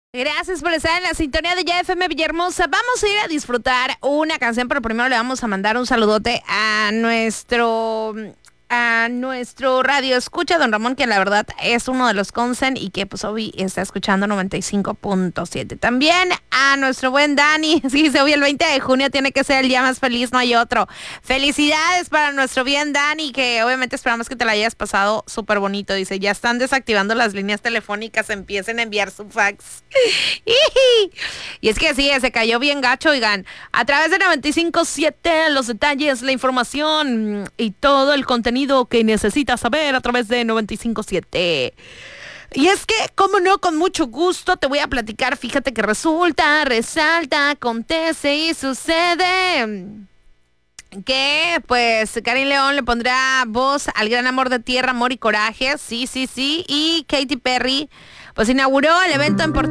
Gracias por estar en la sintonía de Ya FM Villahermosa. Vamos a ir a disfrutar una canción, pero primero le vamos a mandar un saludote a nuestro radio escucha, don Ramón, que la verdad es uno de los Consen y que pues hoy está escuchando 95.7. También a nuestro buen Dani, sí, hoy el 20 de junio tiene que ser el día más feliz, no hay otro. Felicidades para nuestro bien Dani, que obviamente esperamos que te la hayas pasado súper bonito. Dice, ya están desactivando las líneas telefónicas, empiecen a enviar su fax. Y es que sí, se cayó bien gacho, oigan. A través de 95.7, los detalles, la información y todo el contenido que necesitas saber a través de 95.7. Y es que, como no, con mucho gusto te voy a platicar. Fíjate que resulta, resalta, acontece y sucede que pues Karin León le pondrá voz al gran amor de tierra, amor y coraje. Sí. Y Katy Perry pues inauguró el evento en Portugal.